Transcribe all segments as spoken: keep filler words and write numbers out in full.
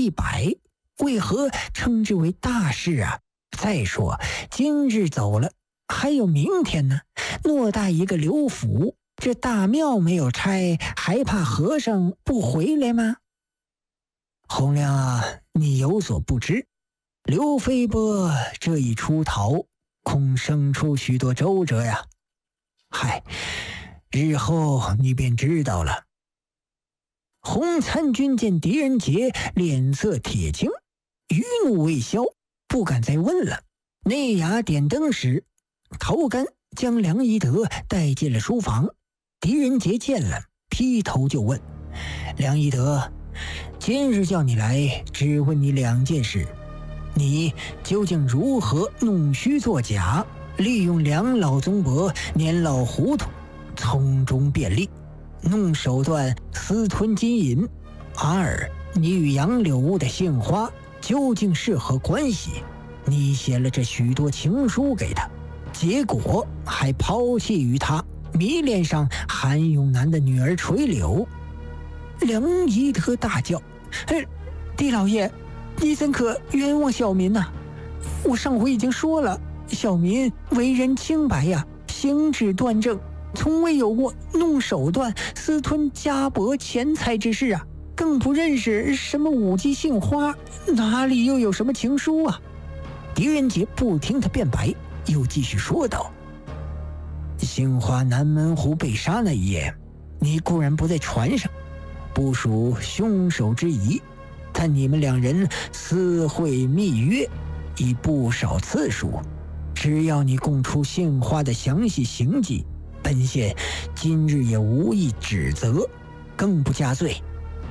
一百，为何称之为大事啊？再说今日走了，还有明天呢。偌大一个刘府，这大庙没有拆，还怕和尚不回来吗？洪亮啊，你有所不知，刘飞波这一出逃，恐生出许多周折呀。嗨，日后你便知道了。洪参军见狄仁杰脸色铁青，余怒未消，不敢再问了。内衙点灯时，陶干将梁一德带进了书房。狄仁杰见了，劈头就问：梁一德，今日叫你来，只问你两件事，你究竟如何弄虚作假，利用梁老宗伯年老糊涂，从中便利，弄手段私吞金银？二，你与杨柳屋的杏花究竟是何关系？你写了这许多情书给他，结果还抛弃于他，迷恋上韩永南的女儿垂柳。梁一德大叫：哎，狄老爷，你怎可冤枉小民啊？我上回已经说了，小民为人清白呀，行止端正，从未有过弄手段私吞家帛钱财之事啊，更不认识什么舞姬杏花，哪里又有什么情书啊？狄仁杰不听他辩白，又继续说道：杏花南门湖被杀那一夜，你固然不在船上，不属凶手之疑，但你们两人私会密约已不少次数，只要你供出杏花的详细行迹，本县今日也无意指责，更不加罪。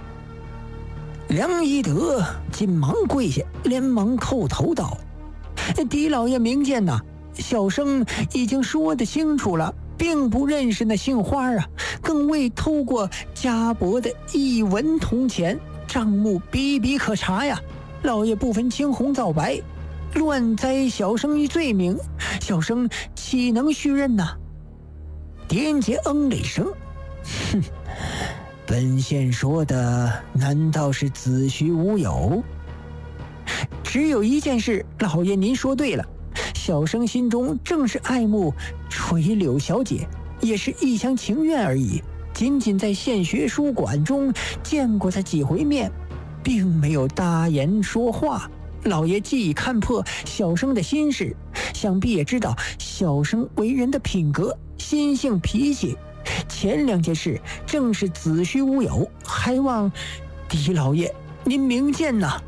梁一德紧忙跪下，连忙叩头道：狄老爷明鉴呐，小生已经说得清楚了，并不认识那杏花啊，更未偷过家帛的一文铜钱，账目比比可查呀。老爷不分青红皂白，乱栽小生于罪名，小生岂能续任呐？狄仁杰嗯了一声，哼，本县说的难道是子虚乌有？只有一件事，老爷您说对了，小生心中正是爱慕垂柳小姐，也是一厢情愿而已，仅仅在县学书馆中见过她几回面，并没有搭言说话。老爷既已看破小生的心事，想必也知道小生为人的品格、心性、脾气，前两件事正是子虚乌有，还望狄老爷您明鉴呐。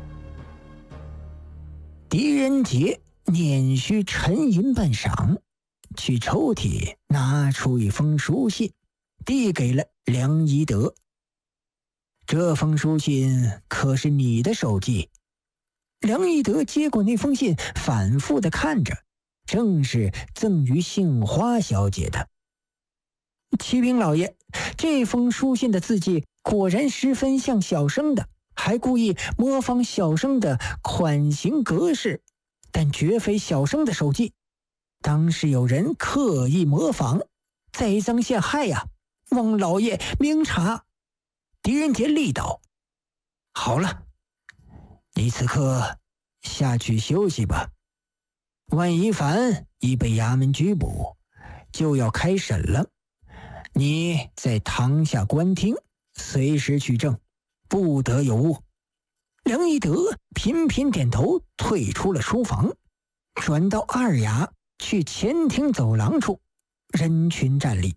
狄仁杰捻须沉吟半晌，去抽屉拿出一封书信，递给了梁一德。这封书信可是你的手迹？梁一德接过那封信，反复地看着，正是赠于杏花小姐的。启禀老爷，这封书信的字迹果然十分像小生的，还故意模仿小生的款型格式，但绝非小生的手迹。当是有人刻意模仿，栽赃陷害呀、啊！望老爷明察。狄仁杰力道：好了，你此刻下去休息吧。万一凡已被衙门拘捕，就要开审了。你在堂下观听，随时取证，不得有误。梁一德频频点头，退出了书房，转到二衙去前厅走廊处，人群站立。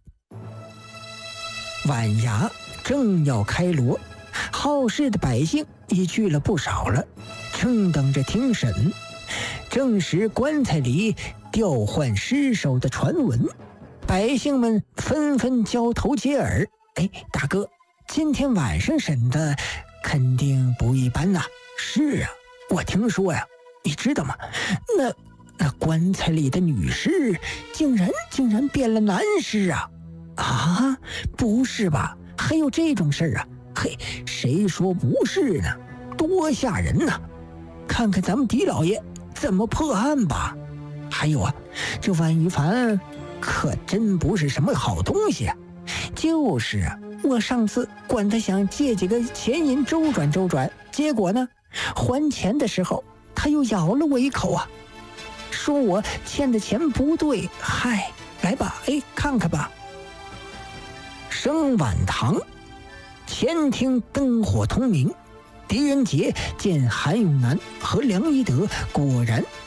晚衙正要开锣，好事的百姓已聚了不少了，正等着听审。正时棺材里调换尸首的传闻，百姓们纷纷交头接耳。哎，大哥，今天晚上审的肯定不一般呐。是啊，我听说呀，你知道吗？那那棺材里的女尸竟然竟然变了男尸啊！啊，不是吧？还有这种事儿啊？嘿，谁说不是呢？多吓人呐！看看咱们狄老爷怎么破案吧。还有啊，这万一凡可真不是什么好东西啊。就是啊，我上次管他想借几个钱银周转周转，结果呢还钱的时候他又咬了我一口啊，说我欠的钱不对。嗨，来吧，哎，看看吧。升晚堂，前厅灯火通明。狄仁杰见韩永南和梁一德果然